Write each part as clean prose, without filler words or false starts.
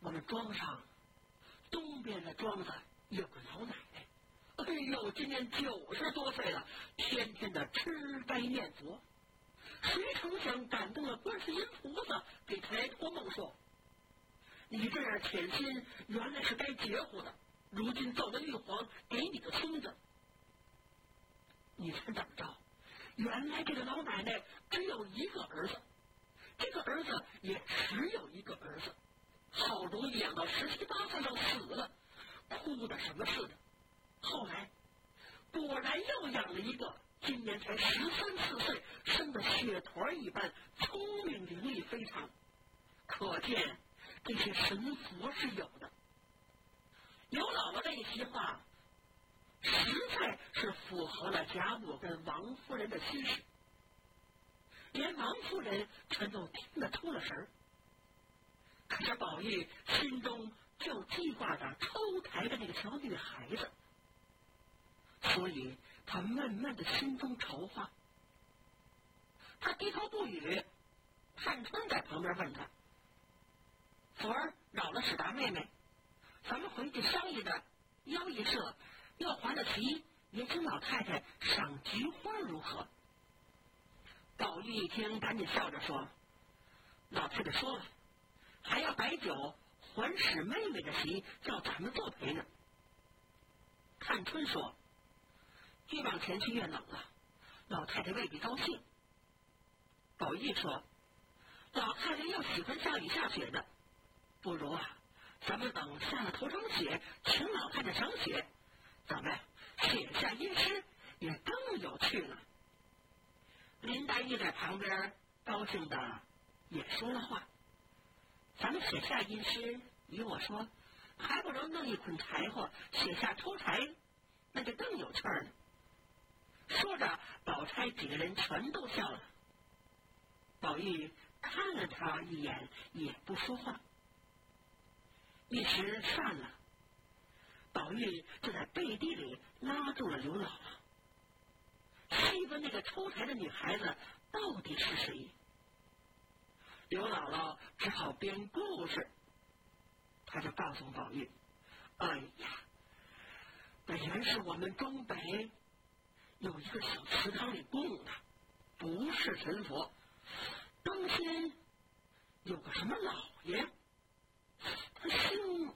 我们庄上东边的庄子有个老奶奶，哎呦，今年90多岁了，天天的吃斋念佛。谁成想感动了观世音菩萨，给抬托梦说：“你这样潜心，原来是该结乎的，如今奏了玉皇给你个孙子。”你猜怎么着？原来这个老奶奶只有一个儿子，这个儿子也只有一个儿子，好容易养到17、18岁要死了，哭的什么似的。后来果然又养了一个，今年才13、14岁，生得雪团一般，聪明伶俐非常。可见这些神佛是有的。刘姥姥这一席话实在是符合了贾母跟王夫人的心事，连王夫人全都听得出了神儿。可是宝玉心中就记挂着抽台的那个小女孩子，所以他闷闷的心中筹划。他低头不语，探春在旁边问他：“昨儿扰了史大妹妹，咱们回去商议着邀一社，要还了席，也请老太太赏菊花如何？”宝玉一听，赶紧笑着说：“老太太说了，还要摆酒还史妹妹的席，叫咱们作陪呢。”探春说：“越往前去越冷了，老太太未必高兴。”宝玉说：“老太太又喜欢下雨下雪的，不如咱们等下了头场雪，请老太太赏雪，咱们写下阴诗也更有趣了。”林黛玉在旁边高兴的也说了话：“咱们写下阴诗，依我说，还不如弄一捆柴火写下抽柴，那就更有趣了。”说着，宝钗几个人全都笑了。宝玉看了他一眼，也不说话。一时散了，宝玉就在背地里拉住了刘姥姥，细问那个抽柴的女孩子到底是谁。刘姥姥只好编故事，她就告诉宝玉：“哎呀，那原是我们东北有一个小祠堂里供的，不是神佛。当先有个什么老爷，他姓……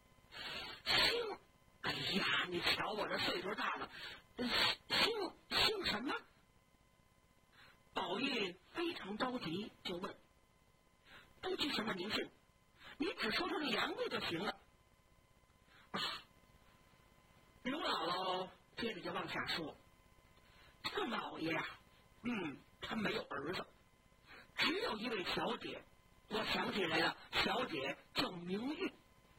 哎呀，你瞧我这岁数大了，姓什么？”宝玉非常着急，就问：“不拘什么名姓，你只说出2个就行了。”刘姥姥接着就往下说：“这个老爷他没有儿子，只有一位小姐，我想起来了，小姐叫明玉，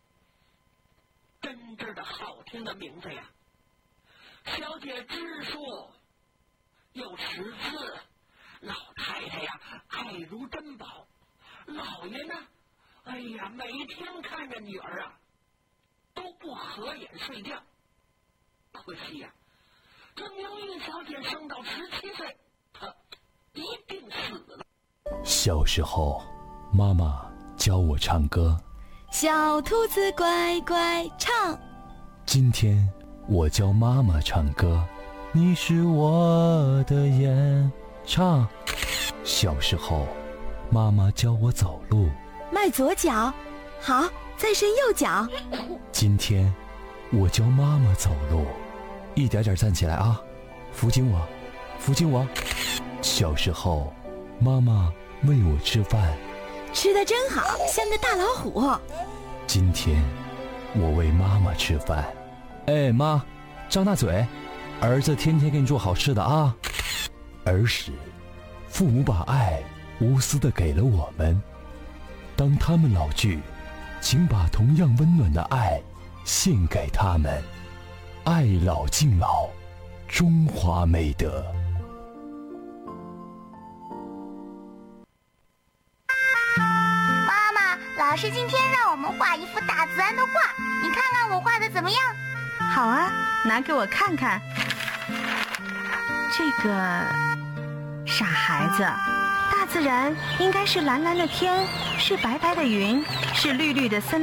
真正的好听的名字呀。小姐知书又识字，老太太呀爱如珍宝。老爷呢，哎呀，每天看着女儿都不合眼睡觉。可惜呀，这明玉小姐生到17岁，她一定死了。” 小时候，妈妈教我唱歌。 小兔子乖乖唱。 今天我教妈妈唱歌。你是我的眼。唱。小时候，妈妈教我走路。 迈左脚，好，再伸右脚。 今天我教妈妈走路，一点点站起来啊，扶紧我，扶紧我。小时候，妈妈喂我吃饭， 吃得真好，像个大老虎。 今天我喂妈妈吃饭。哎妈，张大嘴，儿子天天给你做好吃的啊。儿时，父母把爱无私地给了我们，当他们老去，请把同样温暖的爱献给他们。爱老敬老，中华美德。 妈妈，老师今天让我们画一幅大自然的画，你看看我画的怎么样？ 好啊，拿给我看看。这个傻孩子，大自然应该是蓝蓝的天，是白白的云，是绿绿的森林。